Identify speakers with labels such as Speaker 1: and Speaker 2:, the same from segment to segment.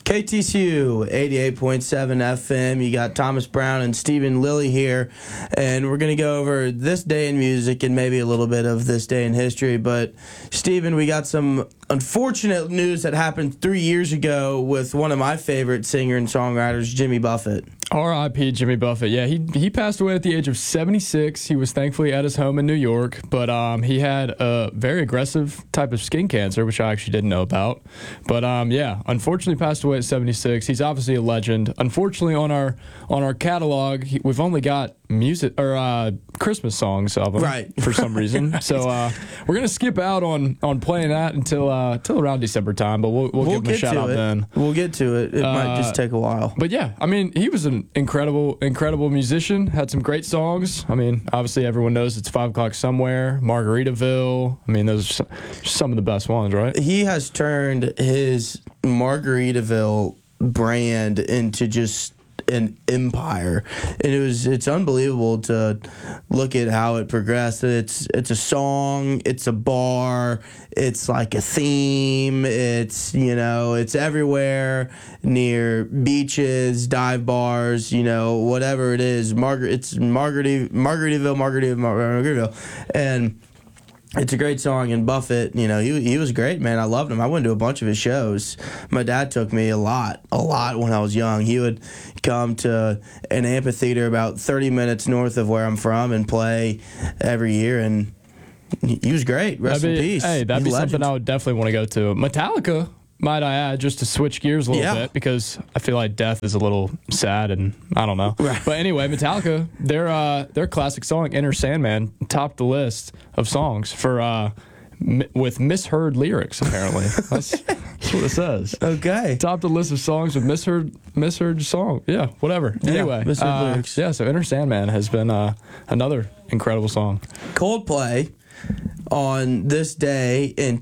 Speaker 1: KTCU 88.7 FM. You got Thomas Brown and Stephen Lilly here, and we're going to go over this day in music and maybe a little bit of this day in history. But, Stephen, we got some unfortunate news that happened 3 years ago with one of my favorite singer and songwriters, Jimmy Buffett.
Speaker 2: R.I.P. Jimmy Buffett. Yeah, he passed away at the age of 76. He was thankfully at his home in New York, but he had a very aggressive type of skin cancer, which I actually didn't know about. But yeah, unfortunately passed away at 76. He's obviously a legend. Unfortunately, on our catalog, we've only got music or Christmas songs of him,
Speaker 1: right,
Speaker 2: for some reason. Right. So we're gonna skip out on playing that until around December time, but we'll give him a shout out then.
Speaker 1: We'll get to it. It might just take a while.
Speaker 2: But yeah, I mean, he was an incredible musician. Had some great songs. I mean, obviously everyone knows it's 5 O'Clock Somewhere, Margaritaville. I mean, those are some of the best ones, right?
Speaker 1: He has turned his Margaritaville brand into just an empire, and it's unbelievable to look at how it progressed. It's a song, it's a bar, it's like a theme, it's it's everywhere, near beaches, dive bars, whatever it is. It's Margaritaville, and it's a great song. And Buffett, he was great, man. I loved him. I went to a bunch of his shows. My dad took me a lot when I was young. He would come to an amphitheater about 30 minutes north of where I'm from and play every year, and he was great. Rest in peace.
Speaker 2: Hey, that'd be something I would definitely want to go to. Metallica, might I add, just to switch gears a little bit, because I feel like death is a little sad, and I don't know. Right. But anyway, Metallica, their classic song, Enter Sandman, topped the list of songs for with misheard lyrics, apparently. That's what it says.
Speaker 1: Okay.
Speaker 2: Topped the list of songs with misheard song. Yeah, whatever. Anyway,
Speaker 1: misheard lyrics.
Speaker 2: Yeah, so Enter Sandman has been another incredible song.
Speaker 1: Coldplay, on this day in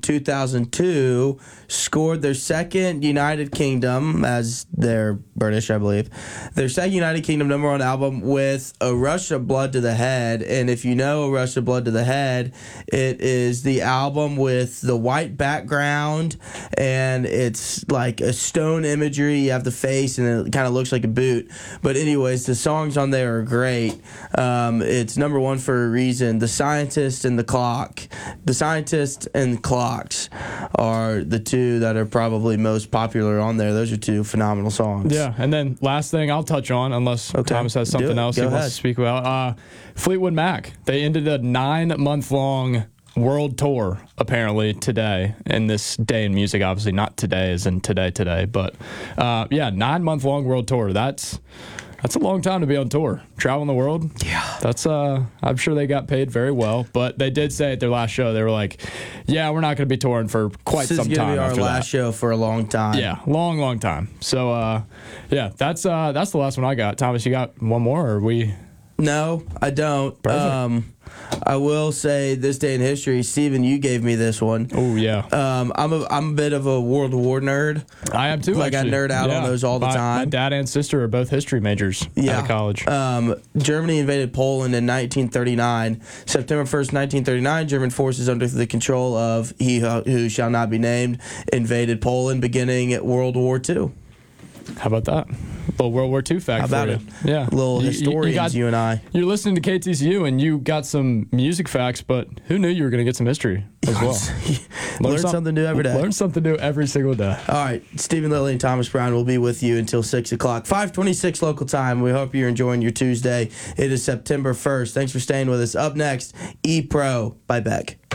Speaker 1: 2002, scored their second United Kingdom, as they're British, I believe, their second United Kingdom #1 album with A Rush of Blood to the Head. And if you know A Rush of Blood to the Head, it is the album with the white background, and it's like a stone imagery. You have the face, and it kind of looks like a boot. But anyways, the songs on there are great. It's #1 for a reason. The Scientist and the Clock. The Scientist and Clocks are the two that are probably most popular on there. Those are two phenomenal songs.
Speaker 2: Yeah, and then last thing I'll touch on, unless Thomas has something else he wants to speak about. Fleetwood Mac. They ended a 9-month-long world tour, apparently, today, in this day in music. Obviously not today as in today, but 9-month-long world tour. That's a long time to be on tour, traveling the world.
Speaker 1: Yeah.
Speaker 2: That's I'm sure they got paid very well, but they did say at their last show, they were like, yeah, we're not going to be touring for quite some time.
Speaker 1: This is going to be our last show for a long time.
Speaker 2: Yeah, long time. So, that's the last one I got. Thomas, you got one more, or are we?
Speaker 1: No, I don't.
Speaker 2: Perfect.
Speaker 1: I will say this day in history, Stephen, you gave me this one.
Speaker 2: Oh, yeah.
Speaker 1: I'm a bit of a World War nerd.
Speaker 2: I am too,
Speaker 1: Like,
Speaker 2: actually.
Speaker 1: I nerd out on those all the time.
Speaker 2: My dad and sister are both history majors out of college.
Speaker 1: Germany invaded Poland in 1939. September 1st, 1939, German forces under the control of he who shall not be named invaded Poland, beginning World War II.
Speaker 2: How about that? A little World War II fact.
Speaker 1: How about
Speaker 2: for
Speaker 1: it?
Speaker 2: You. Yeah.
Speaker 1: Little historians, you and I.
Speaker 2: You're listening to KTCU, and you got some music facts, but who knew you were going to get some history as well?
Speaker 1: Learn something new every day.
Speaker 2: Learn something new every single day.
Speaker 1: All right. Stephen Lilly and Thomas Brown will be with you until 6 o'clock. 5:26 local time. We hope you're enjoying your Tuesday. It is September 1st. Thanks for staying with us. Up next, E-Pro by Beck.